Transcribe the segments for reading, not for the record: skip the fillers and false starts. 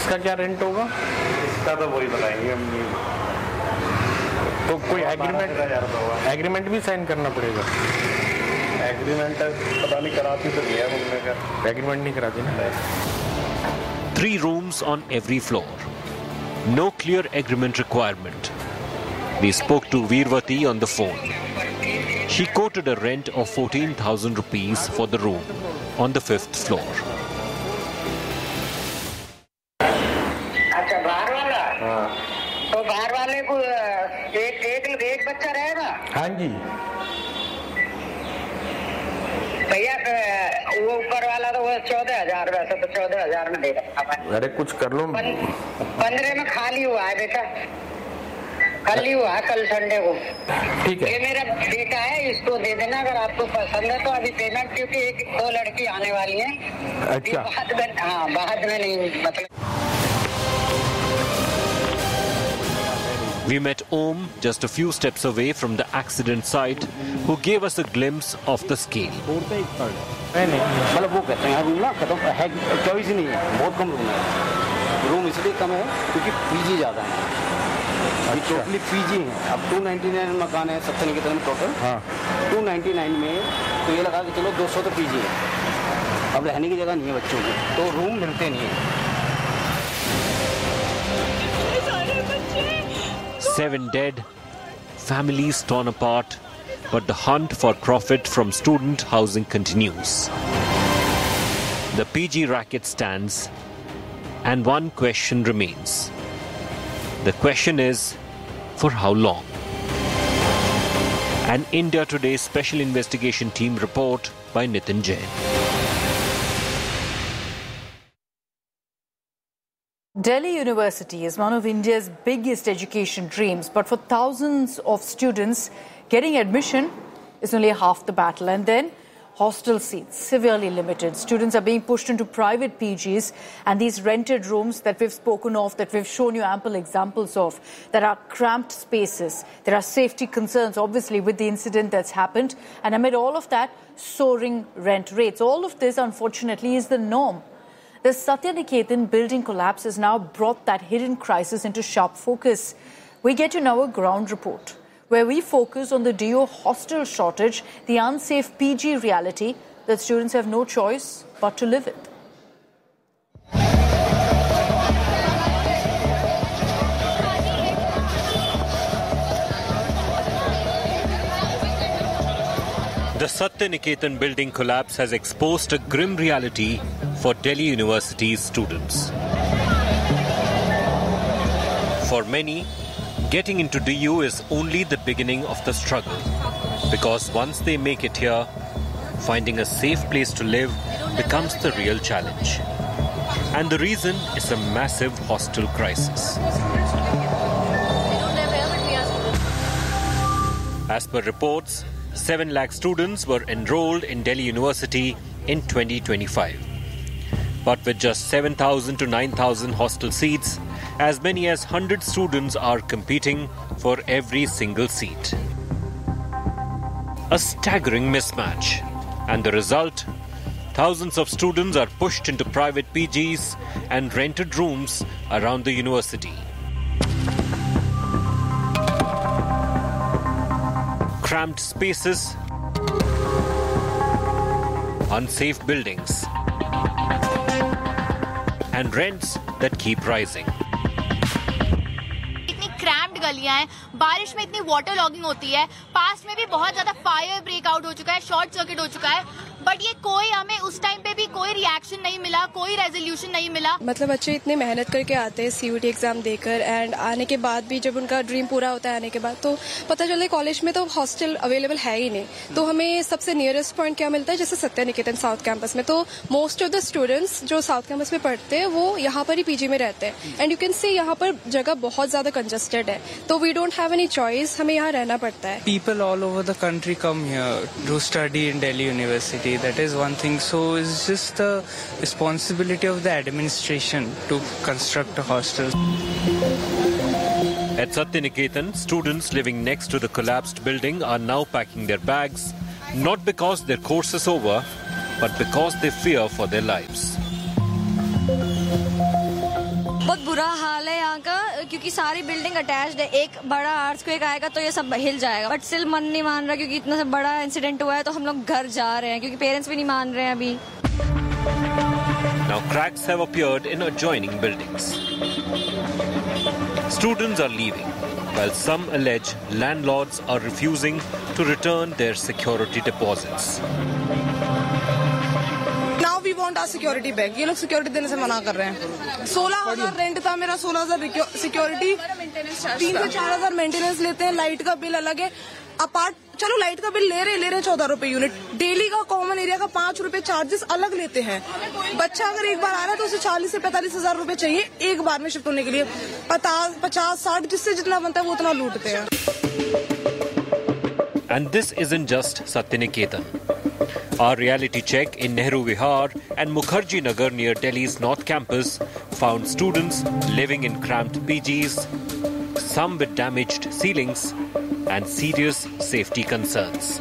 इसका क्या रेंट होगा? इसका तो वही बताएंगे हम। तो कोई एग्रीमेंट भी साइन करना पड़ेगा? एग्रीमेंट पता नहीं कराती तो दिया हमने का। एग्रीमेंट नहीं कराती ना। 3 rooms on every floor. No clear agreement requirement. We spoke to Veervati on the phone. She quoted a rent of 14,000 rupees for the room on the 5th floor. अच्छा, बाहर वाला? हाँ। तो बाहर वाले को एक बच्चा रहेगा? हाँ जी। भैया वो ऊपर वाला तो वो 14,000, वैसे तो 14,000 में देगा। अरे कुछ कर लो। 15 में खाली हुआ है बेटा, खाली हुआ है कल संडे को। ठीक है। ये मेरा बेटा है, इसको दे देना अगर आपको पसंद है तो। अभी पेमेंट क्योंकि 1-2 लड़की आने वाली हैं। अच्छा। बाद में नहीं मतलब। We met Om just a few steps away from the accident site, who gave us a glimpse of the scale. नहीं मतलब वो कहते हैं रूम ना खत्म है, चॉइस ही नहीं है, बहुत कम रूम है। रूम इसलिए कम है क्योंकि पीजी ज़्यादा है। अभी टोटली पीजी है। अब 299 मकान है सत्य निकेतन में टोटल। हाँ। 299 में तो ये लगा कि चलो 200 तो पीजी है। अब रहने की जगह नहीं है बच्चों की, तो रूम मिलते नहीं है। 7 dead, families torn apart, but the hunt for profit from student housing continues. The PG racket stands, and one question remains. The question is, for how long? An India Today special investigation team report by Nitin Jain. Delhi University is one of India's biggest education dreams, but for thousands of students, getting admission is only half the battle. And then hostel seats severely limited. Students are being pushed into private PGs and these rented rooms that we've spoken of, that we've shown you ample examples of, that are cramped spaces. There are safety concerns, obviously, with the incident that's happened. And amid all of that, soaring rent rates. All of this, unfortunately, is the norm. The Satya Niketan building collapse has now brought that hidden crisis into sharp focus. We get to know a ground report, where we focus on the DO hostel shortage, the unsafe PG reality that students have no choice but to live with. The Satya Niketan building collapse has exposed a grim reality for Delhi University's students. For many, getting into DU is only the beginning of the struggle, because once they make it here, finding a safe place to live becomes the real challenge. And the reason is a massive hostel crisis. As per reports, 7 lakh students were enrolled in Delhi University in 2025. But with just 7,000 to 9,000 hostel seats, as many as 100 students are competing for every single seat. A staggering mismatch. And the result? Thousands of students are pushed into private PGs and rented rooms around the university. Cramped spaces, unsafe buildings, and rents that keep rising. इतनी cramped गलियां हैं, बारिश में इतनी water logging होती है, पास में भी बहुत ज्यादा फायर ब्रेकआउट हो चुका है, शॉर्ट सर्किट हो चुका है, बट ये कोई हमें उस टाइम पे भी कोई रिएक्शन नहीं मिला, कोई रेजोल्यूशन नहीं मिला. मतलब बच्चे इतने मेहनत करके आते हैं CUT एग्जाम देकर, एंड आने के बाद भी जब उनका ड्रीम पूरा होता है आने के बाद, तो पता चलता है कॉलेज में तो हॉस्टल अवेलेबल है ही नहीं. तो हमें सबसे नियरेस्ट पॉइंट क्या मिलता है, जैसे सत्या निकेतन साउथ कैंपस में, तो मोस्ट ऑफ द स्टूडेंट्स जो साउथ कैंपस में पढ़ते हैं वो यहाँ पर ही PG में रहते हैं. एंड यू कैन सी यहाँ पर जगह बहुत ज्यादा कंजस्टेड है, तो we don't have any choice, हमें यहाँ रहना पड़ता है. People all over the country come here to study in Delhi University. That is one thing. So it's just the responsibility of the administration to construct a hostel. At Satya Niketan, students living next to the collapsed building are now packing their bags, not because their course is over, but because they fear for their lives. बहुत बुरा हाल है यहाँ का, क्योंकि सारी building attached है। एक बड़ा अर्थक्वेक आएगा तो ये सब हिल जाएगा, बट स्टिल मन नहीं मान रहा, क्योंकि इतना सब बड़ा इंसिडेंट हुआ है तो हम लोग घर जा रहे हैं, क्योंकि पेरेंट्स भी नहीं मान रहे हैं अभी। Now cracks have appeared in adjoining buildings. Students are leaving, while some allege landlords are refusing to return their security deposits. Now we want our security back. ये लोग सिक्योरिटी देने से मना कर रहे हैं। 16,000 रेंट था मेरा, 16,000 सिक्योरिटी, 3 से 4,000 मेंटेनेंस लेते हैं, लाइट का बिल अलग है। चलो लाइट का बिल ले रहे हैं 14 रुपए यूनिट, डेली का कॉमन एरिया का 5 रुपए चार्जेस अलग लेते हैं। बच्चा अगर एक बार आ रहा है तो उसे 40 से 45 हजार रुपए चाहिए एक बार में शिफ्ट होने के लिए। 50-60 जिससे जितना बनता है वो उतना लूटते हैं। And this isn't just Satyaniketan. Our reality check in Nehru Vihar and Mukherjee Nagar near Delhi's North Campus found students living in cramped PGs, some with damaged ceilings and serious safety concerns.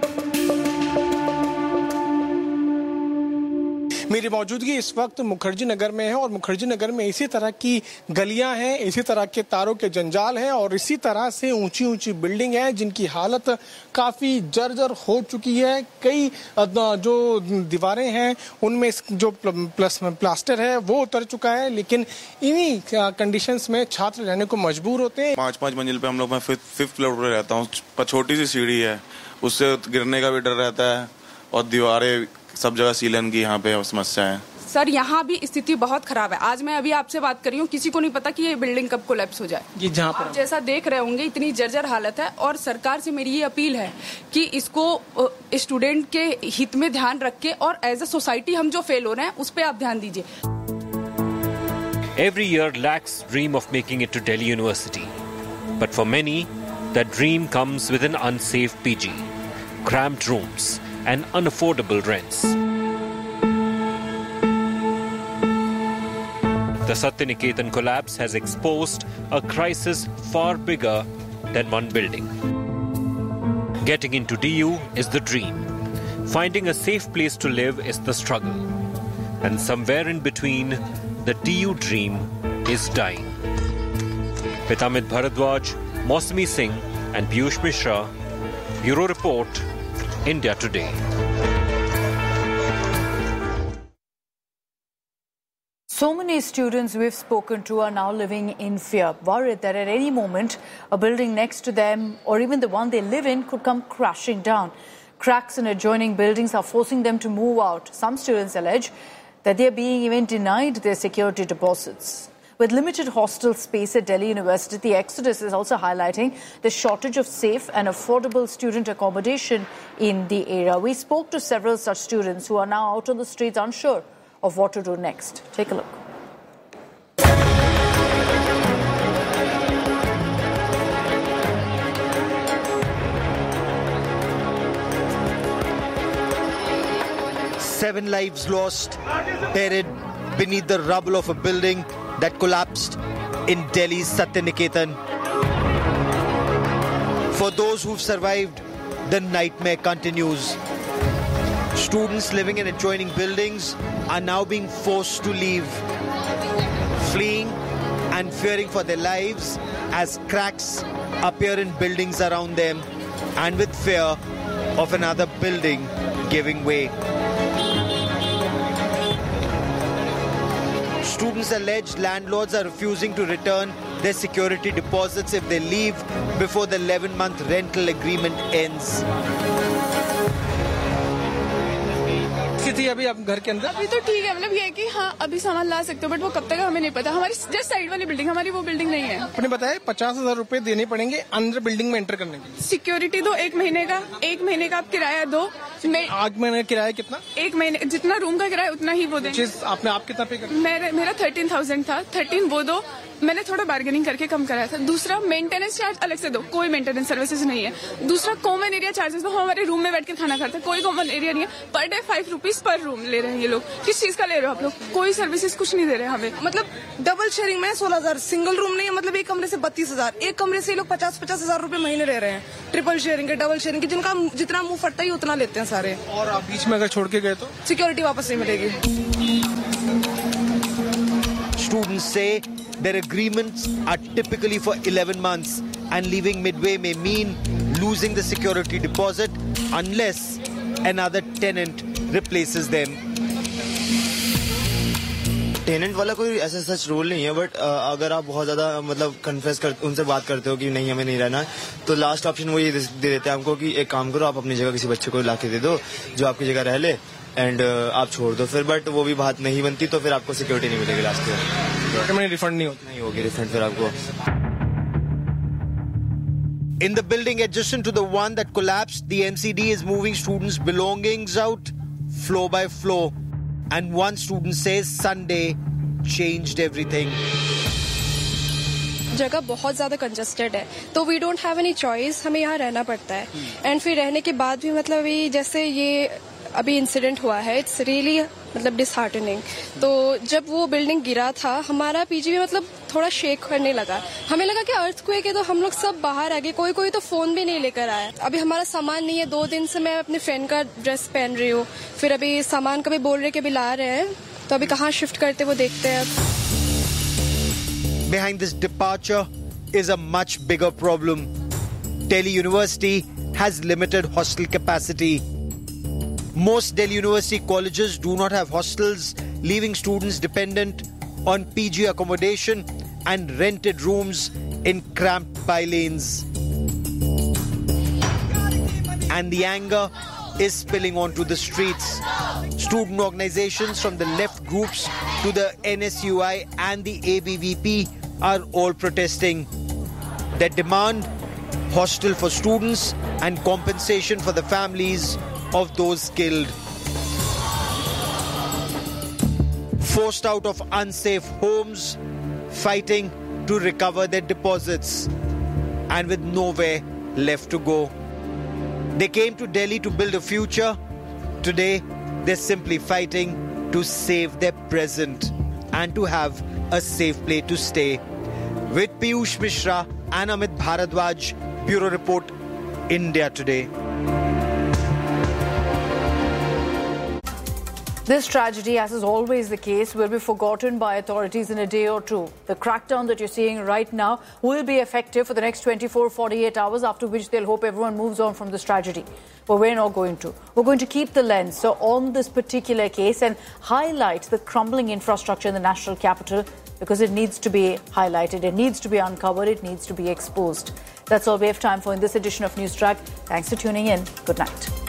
मेरी मौजूदगी इस वक्त मुखर्जी नगर में है और मुखर्जी नगर में इसी तरह की गलियां हैं, इसी तरह के तारों के जंजाल हैं और इसी तरह से ऊंची ऊंची बिल्डिंग है जिनकी हालत काफी जर्जर हो चुकी है। कई जो दीवारें हैं उनमें जो प्लास्टर है वो उतर चुका है, लेकिन इन्हीं कंडीशंस में छात्र रहने को मजबूर होते हैं। 5 मंजिल पे हम लोग, मैं 5th फ्लोर पर रहता हूँ, छोटी सी सीढ़ी है, उससे गिरने का भी डर रहता है और दीवारें सब जगह सीलन की यहाँ पे समस्या है। सर यहाँ भी स्थिति बहुत खराब है। आज मैं अभी आपसे बात कर रही हूँ, किसी को नहीं पता कि ये बिल्डिंग कब कोलैप्स हो जाए। ये जहाँ पर जैसा देख रहे होंगे इतनी जर्जर हालत है और सरकार से मेरी ये अपील है कि इसको स्टूडेंट के हित में ध्यान रख के और एज अ सोसाइटी हम जो फेल हो रहे हैं उस पर आप ध्यान दीजिए। Every year lakhs dream of making it to Delhi University, but for many that dream comes with an unsafe PG, cramped rooms and unaffordable rents. The Satyaniketan collapse has exposed a crisis far bigger than one building. Getting into DU is the dream. Finding a safe place to live is the struggle. And somewhere in between, the DU dream is dying. With Amit Bharadwaj, Mausami Singh and Piyush Mishra, Bureau Report, India Today. So many students we've spoken to are now living in fear, worried that at any moment a building next to them or even the one they live in could come crashing down. Cracks in adjoining buildings are forcing them to move out. Some students allege that they are being even denied their security deposits. With limited hostel space at Delhi University, the exodus is also highlighting the shortage of safe and affordable student accommodation in the area. We spoke to several such students who are now out on the streets unsure of what to do next. Take a look. Seven lives lost, buried beneath the rubble of a building that collapsed in Delhi's Satyaniketan. For those who've survived, the nightmare continues. Students living in adjoining buildings are now being forced to leave, fleeing and fearing for their lives as cracks appear in buildings around them and with fear of another building giving way. Students allege landlords are refusing to return their security deposits if they leave before the 11-month rental agreement ends. स्थिति अभी आप घर के अंदर? अभी तो ठीक है, मतलब ये है कि हाँ अभी सामान ला सकते हो, बट वो कब तक हमें नहीं पता। हमारी जस्ट साइड वाली बिल्डिंग, हमारी वो बिल्डिंग नहीं है। आपने बताया 50,000 रुपए देने पड़ेंगे अंदर बिल्डिंग में एंटर करने के लिए। सिक्योरिटी दो, 1 महीने का आप किराया दो। आज महीने किराया कितना? 1 महीने जितना रूम का किराया उतना ही वो देंगे। आपने आप कितना पे कर? मेरा 13,000 था, 13 वो दो। मैंने थोड़ा बार्गेनिंग करके कम कराया था। दूसरा मेंटेनेंस चार्ज अलग से दो, कोई मेंटेनेंस सर्विसेज नहीं है। दूसरा कॉमन एरिया चार्जेस दो, हमारे रूम में बैठ कर खाना खाते हैं, कोई कॉमन एरिया नहीं है। Per day 5 rupees per room ले रहे हैं ये लोग। किस चीज का ले रहे हो आप लोग? कोई सर्विसेज कुछ नहीं दे रहे हमें। मतलब डबल शेयरिंग में 16,000, सिंगल रूम नहीं है, मतलब एक कमरे से 32,000, एक कमरे से ये लोग 50,000 रुपए महीने ले रहे हैं। ट्रिपल शेयरिंग के, डबल शेयरिंग के, जिनका जितना मुंह फटता है उतना लेते हैं सारे। और आप बीच में अगर छोड़ के गए तो सिक्योरिटी वापस नहीं मिलेगी। Students say Their agreements are typically for 11 months, and leaving midway may mean losing the security deposit unless another tenant replaces them. Tenant वाला कोई ऐसा सच रूल नहीं है, बट अगर आप बहुत ज्यादा मतलब कन्फेस कर उनसे बात करते हो कि नहीं हमें नहीं रहना है, तो लास्ट ऑप्शन वो ये दे देते हैं हमको कि एक काम करो, आप अपनी जगह किसी बच्चे को ला के दे दो जो आपकी जगह रह ले, एंड आप छोड़ दो फिर, बट वो भी बात नहीं बनती तो फिर आपको सिक्योरिटी नहीं मिलेगी लास्ट में, रिफंड नहीं होगी रिफंड फिर आपको. In the building adjacent to the one that collapsed, the MCD is moving students' belongings out floor by floor. And one student says Sunday changed everything. जगह बहुत ज़्यादा कंजस्टेड है, तो we don't have any choice, हमें यहाँ रहना पड़ता है. एंड फिर रहने के बाद भी मतलब ये जैसे ये अभी इंसिडेंट हुआ है, इट्स रियली मतलब डिसहार्टनिंग. तो जब वो बिल्डिंग गिरा था, हमारा पीजी भी मतलब थोड़ा शेक करने लगा. हमें लगा कि अर्थक्वेक है, तो हम लोग सब बाहर आ गए. कोई तो फोन भी नहीं लेकर आया. अभी हमारा सामान नहीं है. 2 दिन से मैं अपने फ्रेंड का ड्रेस पहन रही हूँ. फिर अभी सामान का भी बोल रहे कि अभी ला रहे हैं, तो अभी कहाँ शिफ्ट करते वो देखते हैं. Behind this departure is a much bigger problem. Delhi University has limited hostel capacity. Most Delhi University colleges do not have hostels, leaving students dependent on PG accommodation and rented rooms in cramped by-lanes. And the anger is spilling onto the streets. Student organizations from the left groups to the NSUI and the ABVP are all protesting. They demand hostel for students and compensation for the families of those killed. Forced out of unsafe homes, fighting to recover their deposits, and with nowhere left to go. They came to Delhi to build a future. Today, they're simply fighting to save their present and to have a safe place to stay. With Piyush Mishra and Amit Bharadwaj, Bureau Report, India Today. This tragedy, as is always the case, will be forgotten by authorities in a day or two. The crackdown that you're seeing right now will be effective for the next 24-48 hours, after which they'll hope everyone moves on from this tragedy. But we're not going to. We're going to keep the lens on this particular case and highlight the crumbling infrastructure in the national capital, because it needs to be highlighted, it needs to be uncovered, it needs to be exposed. That's all we have time for in this edition of News Track. Thanks for tuning in. Good night.